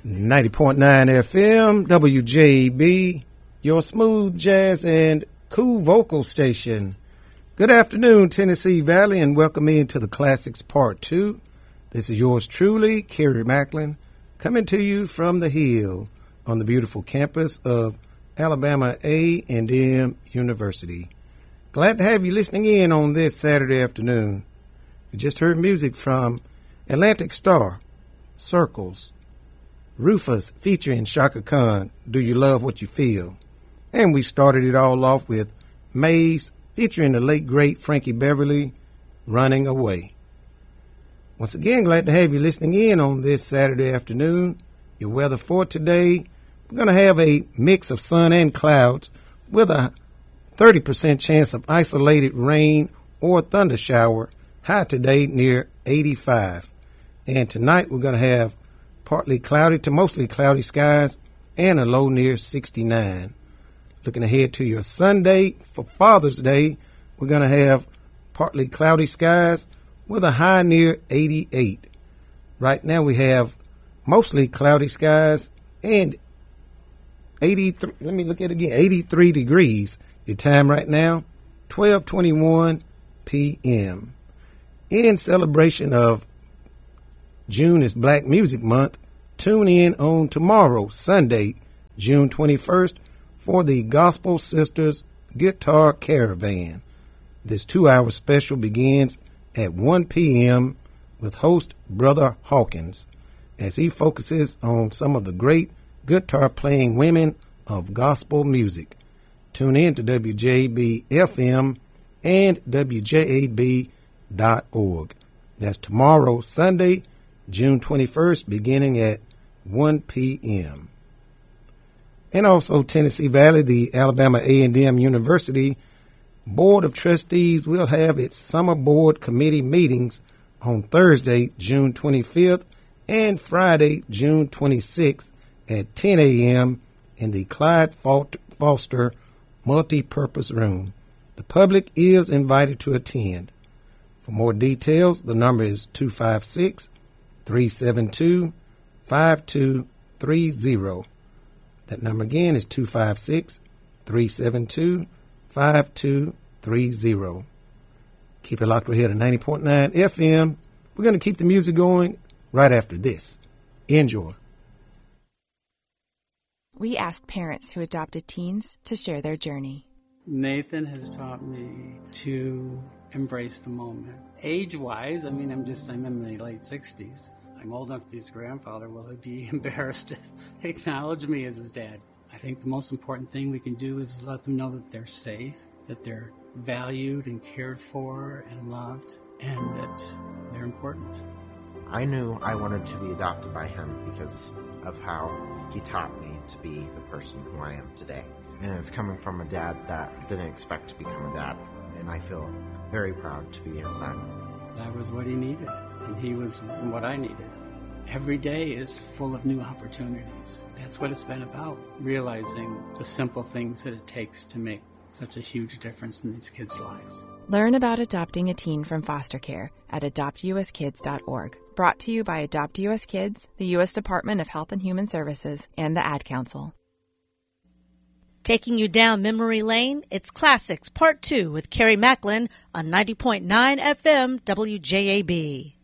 90.9 FM, WJB, your smooth jazz and cool vocal station. Good afternoon, Tennessee Valley, and welcome into the Classics Part 2. This is yours truly, Kerry Macklin, coming to you from the Hill on the beautiful campus of Alabama A&M University. Glad to have you listening in on this Saturday afternoon. You just heard music from Atlantic Starr, Circles, Rufus featuring Chaka Khan, Do You Love What You Feel? And we started it all off with Maze featuring the late great Frankie Beverly, Running Away. Once again, glad to have you listening in on this Saturday afternoon. Your weather for today, we're going to have a mix of sun and clouds with a 30% chance of isolated rain or thunder shower, high today near 85. And tonight we're going to have partly cloudy to mostly cloudy skies and a low near 69. Looking ahead to your Sunday for Father's Day, we're going to have partly cloudy skies with a high near 88. Right now we have mostly cloudy skies and 83. Let me look at it again. 83 degrees. Your time right now, 12:21 p.m. In celebration of June is Black Music Month, tune in on tomorrow, Sunday, June 21st, for the Gospel Sisters Guitar Caravan. This 2-hour special begins at 1 p.m. with host Brother Hawkins as he focuses on some of the great guitar-playing women of gospel music. Tune in to WJB-FM and WJAB.org. That's tomorrow, Sunday, June 21st, beginning at 1 p.m. And also Tennessee Valley, the Alabama A&M University Board of Trustees will have its summer board committee meetings on Thursday, June 25th and Friday, June 26th at 10 a.m. in the Clyde Foster Multi-Purpose Room. The public is invited to attend. For more details, the number is 256-372-5230. That number again is 256-372-5230. Keep it locked right here to 90.9 FM. We're going to keep the music going right after this. Enjoy. We asked parents who adopted teens to share their journey. Nathan has taught me to embrace the moment. Age-wise, I'm in my late 60s. I'm old enough to be his grandfather. Will he be embarrassed to acknowledge me as his dad? I think the most important thing we can do is let them know that they're safe, that they're valued and cared for and loved, and that they're important. I knew I wanted to be adopted by him because of how he taught me to be the person who I am today. And it's coming from a dad that didn't expect to become a dad. And I feel very proud to be his son. That was what he needed, and he was what I needed. Every day is full of new opportunities. That's what it's been about, realizing the simple things that it takes to make such a huge difference in these kids' lives. Learn about adopting a teen from foster care at adoptuskids.org. Brought to you by Adopt U.S. Kids, the U.S. Department of Health and Human Services, and the Ad Council. Taking you down memory lane, it's Classics Part 2 with Kerry Macklin on 90.9 FM WJAB.